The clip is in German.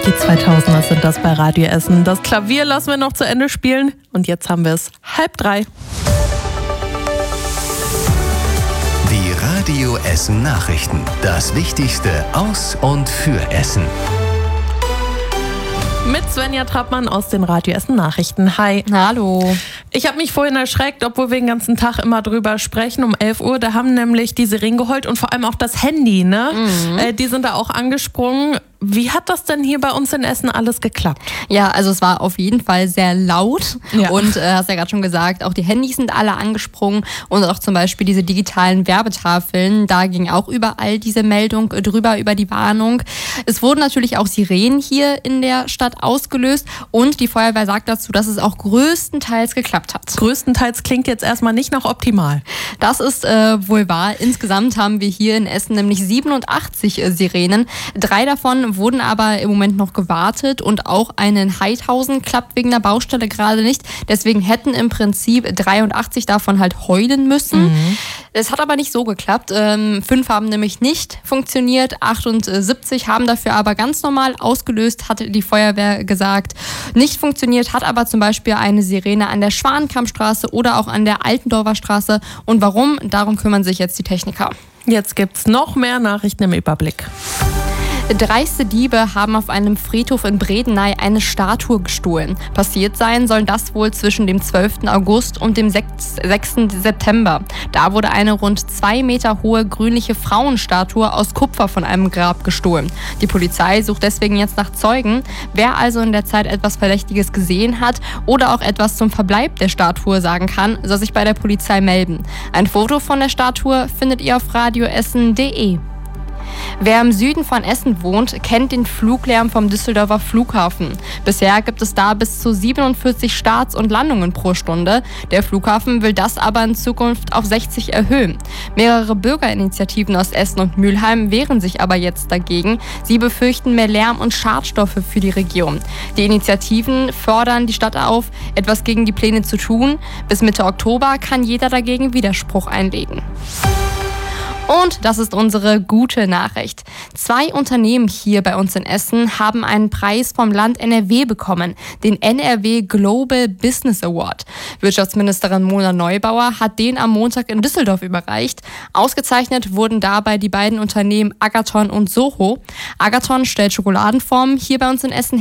Die 2000er sind das bei Radio Essen. Das Klavier lassen wir noch zu Ende spielen und jetzt haben wir es 2:30. Die Radio Essen Nachrichten. Das Wichtigste aus und für Essen. Mit Svenja Trappmann aus den Radio Essen Nachrichten. Hi. Hallo. Ich habe mich vorhin erschreckt, obwohl wir den ganzen Tag immer drüber sprechen. Um 11 Uhr, da haben nämlich die Sirenen geheult und vor allem auch das Handy, ne? Die sind da auch angesprungen. Wie hat das denn hier bei uns in Essen alles geklappt? Ja, also es war auf jeden Fall sehr laut und hast ja gerade schon gesagt, auch die Handys sind alle angesprungen und auch zum Beispiel diese digitalen Werbetafeln, da ging auch überall diese Meldung drüber, über die Warnung. Es wurden natürlich auch Sirenen hier in der Stadt ausgelöst und die Feuerwehr sagt dazu, dass es auch größtenteils geklappt hat. Größtenteils klingt jetzt erstmal nicht nach optimal. Das ist wohl wahr. Insgesamt haben wir hier in Essen nämlich 87 Sirenen. 3 davon wurden aber im Moment noch gewartet und auch eine in Heidhausen klappt wegen der Baustelle gerade nicht. Deswegen hätten im Prinzip 83 davon halt heulen müssen. Es hat aber nicht so geklappt. 5 haben nämlich nicht funktioniert. 78 haben dafür aber ganz normal ausgelöst, hat die Feuerwehr gesagt. Nicht funktioniert hat aber zum Beispiel eine Sirene an der Schwanenkammstraße oder auch an der Altendorfer Straße. Und warum? Darum kümmern sich jetzt die Techniker. Jetzt gibt's noch mehr Nachrichten im Überblick. Dreiste Diebe haben auf einem Friedhof in Bredeney eine Statue gestohlen. Passiert sein soll das wohl zwischen dem 12. August und dem 6. September. Da wurde eine rund 2 Meter hohe grünliche Frauenstatue aus Kupfer von einem Grab gestohlen. Die Polizei sucht deswegen jetzt nach Zeugen. Wer also in der Zeit etwas Verdächtiges gesehen hat oder auch etwas zum Verbleib der Statue sagen kann, soll sich bei der Polizei melden. Ein Foto von der Statue findet ihr auf radioessen.de. Wer im Süden von Essen wohnt, kennt den Fluglärm vom Düsseldorfer Flughafen. Bisher gibt es da bis zu 47 Starts und Landungen pro Stunde. Der Flughafen will das aber in Zukunft auf 60 erhöhen. Mehrere Bürgerinitiativen aus Essen und Mülheim wehren sich aber jetzt dagegen. Sie befürchten mehr Lärm und Schadstoffe für die Region. Die Initiativen fordern die Stadt auf, etwas gegen die Pläne zu tun. Bis Mitte Oktober kann jeder dagegen Widerspruch einlegen. Und das ist unsere gute Nachricht. 2 Unternehmen hier bei uns in Essen haben einen Preis vom Land NRW bekommen, den NRW Global Business Award. Wirtschaftsministerin Mona Neubauer hat den am Montag in Düsseldorf überreicht. Ausgezeichnet wurden dabei die beiden Unternehmen Agathon und Soho. Agathon stellt Schokoladenformen hier bei uns in Essen